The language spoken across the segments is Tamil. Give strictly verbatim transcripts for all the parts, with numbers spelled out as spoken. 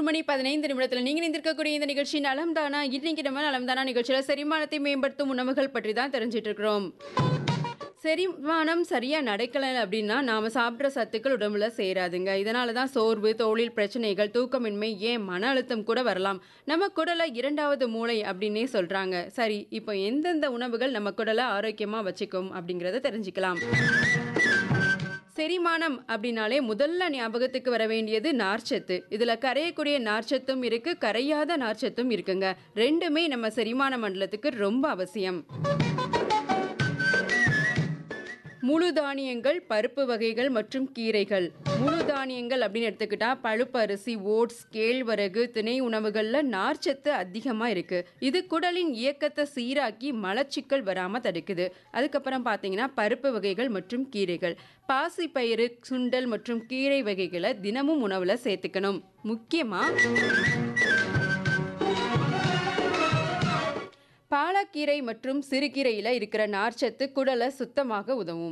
மணி பதினைந்து நிமிடத்துல நீங்க இணைந்திருக்கக்கூடிய இந்த நிகழ்ச்சி நலம் தானா. இன்னைக்கு நம்ம நலம் தானா நிகழ்ச்சியில செரிமானத்தை மேம்படுத்தும் உணவுகள் பற்றி தான் தெரிஞ்சிட்டு இருக்கிறோம். செரிமானம் சரியா நடக்கல அப்படின்னா நாம சாப்பிட்ற சத்துக்கள் உடம்புல சேராதுங்க. இதனால தான் சோர்வு, தோலில் பிரச்சனைகள், தூக்கமின்மை, ஏன் மன அழுத்தம் கூட வரலாம். நம்ம குடலை இரண்டாவது மூளை அப்படின்னே சொல்றாங்க. சரி, இப்போ எந்தெந்த உணவுகள் நம்ம குடலை ஆரோக்கியமா வச்சுக்கும் அப்படிங்கறத தெரிஞ்சுக்கலாம். செரிமானம் அப்படின்னாலே முதல்ல ஞாபகத்துக்கு வர வேண்டியது நார்ச்சத்து. இதுல கரையக்கூடிய நார்ச்சத்தும் இருக்கு, கரையாத நார்ச்சத்தும் இருக்குங்க. ரெண்டுமே நம்ம செரிமான மண்டலத்துக்கு ரொம்ப அவசியம். முழு தானியங்கள், பருப்பு வகைகள் மற்றும் கீரைகள். முழு தானியங்கள் அப்படின்னு எடுத்துக்கிட்டா பழுப்பரிசி, ஓட்ஸ், கேழ்வரகு, திணை உணவுகள்ல நார்ச்சத்து அதிகமா இருக்கு. இது குடலின் இயக்கத்தை சீராக்கி மலச்சிக்கல் வராம தடுக்குது. அதுக்கப்புறம் பார்த்தீங்கன்னா பருப்பு வகைகள் மற்றும் கீரைகள். பாசிப்பயிறு, சுண்டல் மற்றும் கீரை வகைகளை தினமும் உணவுல சேர்த்துக்கணும். முக்கியமா பாலக்கீரை மற்றும் சிறுகீரையில இருக்கிற நார்ச்சத்து குடலை சுத்தமாக உதவும்.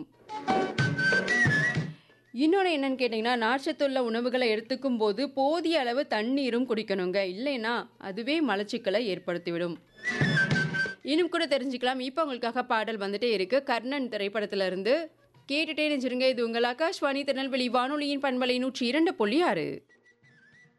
இன்னொன்று என்னன்னு கேட்டிங்கன்னா, நார்ச்சத்துள்ள உணவுகளை எடுத்துக்கும் போது போதிய அளவு தண்ணீரும் குடிக்கணுங்க. இல்லைன்னா அதுவே மலச்சிக்கலை ஏற்படுத்திவிடும். இன்னும் கூட தெரிஞ்சுக்கலாம். இப்போ உங்களுக்காக பாடல் வந்துட்டே இருக்கு. கர்ணன் திரைப்படத்துல இருந்து கேட்டுட்டே நினைச்சிருங்க. இது உங்கள் ஆகாஷ்வாணி திருநெல்வேலி வானொலியின் பண்பலை நூற்றி இரண்டு புள்ளி ஆறு.